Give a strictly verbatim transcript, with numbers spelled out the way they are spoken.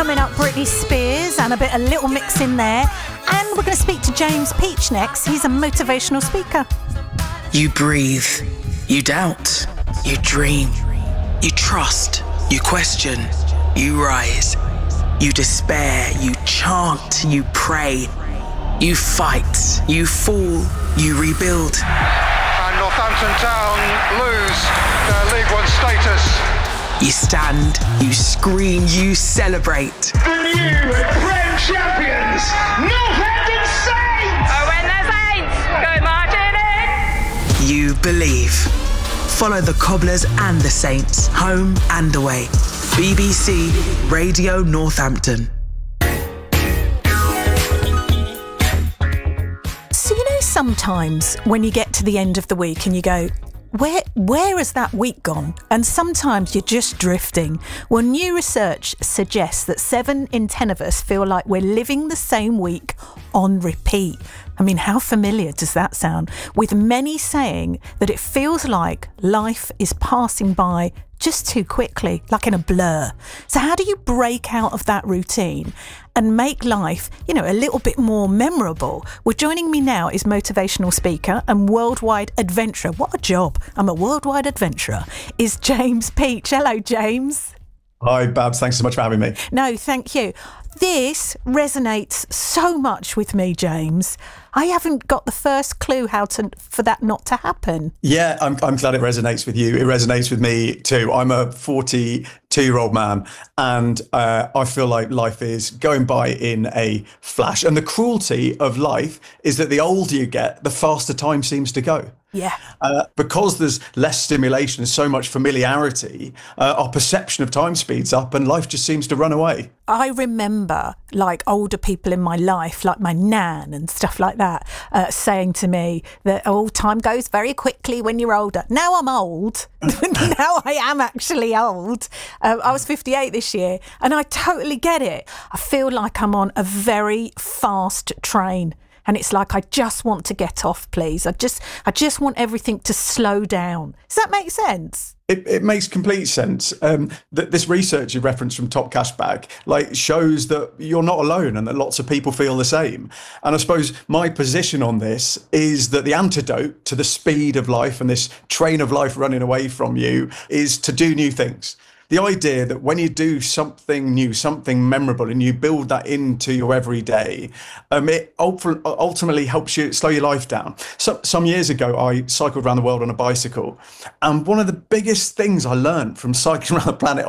Coming up, Britney Spears and a bit of Little Mix in there. And we're going to speak to James Peach next. He's a motivational speaker. You breathe, you doubt, you dream, you trust, you question, you rise, you despair, you chant, you pray, you fight, you fall, you rebuild. And Northampton Town lose their League One status. You stand, you scream, you celebrate. The new Prem champions, Northampton Saints! Oh, when the Saints go marching in! You believe. Follow the Cobblers and the Saints, home and away. B B C Radio Northampton. So, you know, sometimes when you get to the end of the week and you go, Where where has that week gone? And sometimes you're just drifting. Well, new research suggests that seven in ten of us feel like we're living the same week on repeat. I mean, how familiar does that sound? With many saying that it feels like life is passing by just too quickly, like in a blur. So how do you break out of that routine and make life, you know, a little bit more memorable? Well, joining me now is motivational speaker and worldwide adventurer. What a job. I'm a worldwide adventurer. Is James Peach. Hello, James. Hi, Babs. Thanks so much for having me. No, thank you. This resonates so much with me, James. I haven't got the first clue how to for that not to happen. Yeah, I'm I'm glad it resonates with you. It resonates with me too. I'm a forty-two-year-old man, and uh, I feel like life is going by in a flash. And the cruelty of life is that the older you get, the faster time seems to go. Yeah. Uh, because there's less stimulation and so much familiarity, uh, our perception of time speeds up and life just seems to run away. I remember like older people in my life, like my nan and stuff like that, uh, saying to me that, oh, time goes very quickly when you're older. Now I'm old. Now I am actually old. Um, I was fifty-eight this year and I totally get it. I feel like I'm on a very fast train. And it's like, I just want to get off, please. I just I just want everything to slow down. Does that make sense? It, it makes complete sense. Um, that this research you referenced from Top Cashback like shows that you're not alone and that lots of people feel the same. And I suppose my position on this is that the antidote to the speed of life and this train of life running away from you is to do new things. The idea that when you do something new, something memorable, and you build that into your everyday, um, it ultimately helps you slow your life down. So, some years ago, I cycled around the world on a bicycle. And one of the biggest things I learned from cycling around the planet